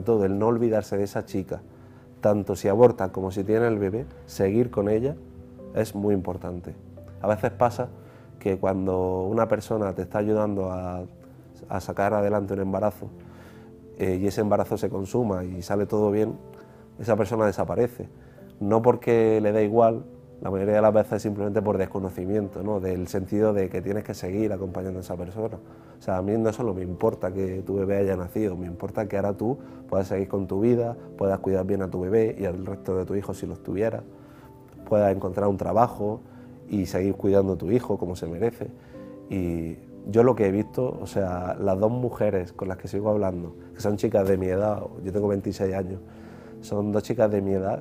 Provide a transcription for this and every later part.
todo el no olvidarse de esa chica, tanto si aborta como si tiene el bebé, seguir con ella es muy importante. A veces pasa que cuando una persona te está ayudando a sacar adelante un embarazo y ese embarazo se consuma y sale todo bien, esa persona desaparece. No porque le dé igual, la mayoría de las veces simplemente por desconocimiento, ¿no? Del sentido de que tienes que seguir acompañando a esa persona. O sea, a mí no solo me importa que tu bebé haya nacido, me importa que ahora tú puedas seguir con tu vida, puedas cuidar bien a tu bebé y al resto de tus hijos si los tuviera, puedas encontrar un trabajo y seguir cuidando a tu hijo como se merece. Y yo lo que he visto, o sea, las dos mujeres con las que sigo hablando, que son chicas de mi edad, yo tengo 26 años, son dos chicas de mi edad,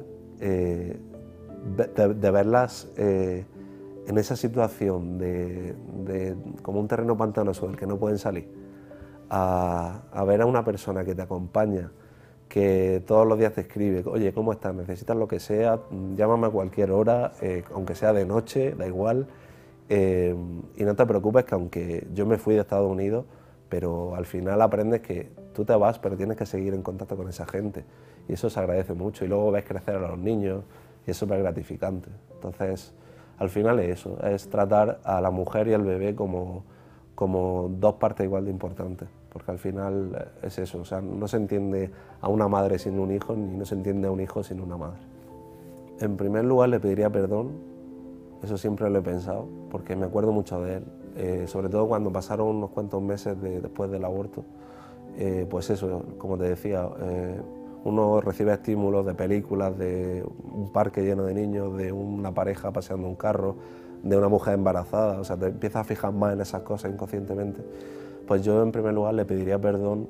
de verlas en esa situación de como un terreno pantanoso del que no pueden salir, a ver a una persona que te acompaña, que todos los días te escribe, oye, ¿cómo estás? ¿Necesitas lo que sea? Llámame a cualquier hora, aunque sea de noche, da igual. Y no te preocupes que aunque yo me fui de Estados Unidos, pero al final aprendes que tú te vas, pero tienes que seguir en contacto con esa gente. Y eso se agradece mucho. Y luego ves crecer a los niños y es súper gratificante. Entonces, al final es eso, es tratar a la mujer y al bebé como dos partes igual de importantes. Porque al final es eso, o sea, no se entiende a una madre sin un hijo, ni no se entiende a un hijo sin una madre. En primer lugar le pediría perdón, eso siempre lo he pensado, porque me acuerdo mucho de él, sobre todo cuando pasaron unos cuantos meses después del aborto. Pues eso, como te decía, uno recibe estímulos de películas, de un parque lleno de niños, de una pareja paseando un carro, de una mujer embarazada, o sea, te empiezas a fijar más en esas cosas inconscientemente. Pues yo en primer lugar le pediría perdón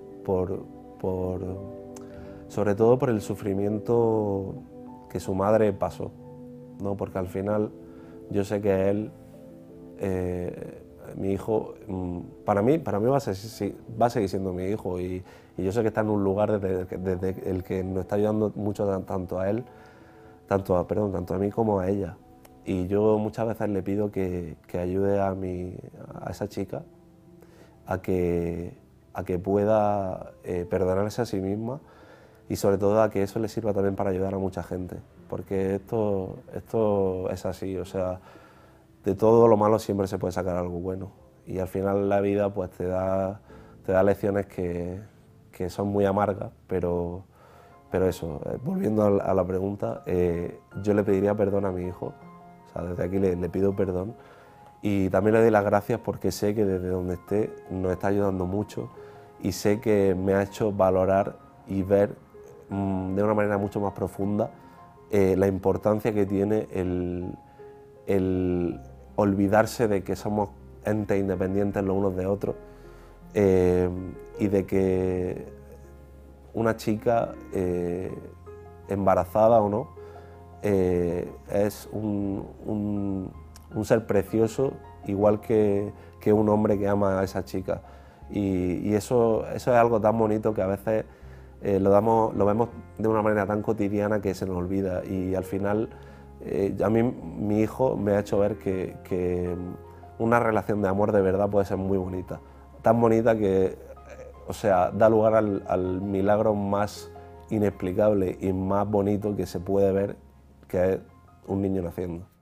sobre todo por el sufrimiento que su madre pasó, ¿no? Porque al final yo sé que él, mi hijo, para mí va a seguir siendo mi hijo y yo sé que está en un lugar desde el que nos está ayudando mucho tanto a él, tanto a mí como a ella. Y yo muchas veces le pido que ayude a esa chica a que pueda perdonarse a sí misma y sobre todo a que eso le sirva también para ayudar a mucha gente, porque esto es así, o sea, de todo lo malo siempre se puede sacar algo bueno y al final la vida pues te da lecciones que son muy amargas, pero eso, volviendo a la pregunta, yo le pediría perdón a mi hijo, o sea, desde aquí le pido perdón. Y también le doy las gracias porque sé que desde donde esté nos está ayudando mucho y sé que me ha hecho valorar y ver de una manera mucho más profunda la importancia que tiene el olvidarse de que somos entes independientes los unos de otros y de que una chica embarazada o no es un ser precioso, igual que un hombre que ama a esa chica. Y eso es algo tan bonito que a veces lo vemos de una manera tan cotidiana que se nos olvida. Y al final, a mí mi hijo me ha hecho ver que una relación de amor de verdad puede ser muy bonita. Tan bonita que, o sea, da lugar al milagro más inexplicable y más bonito que se puede ver, que es un niño naciendo.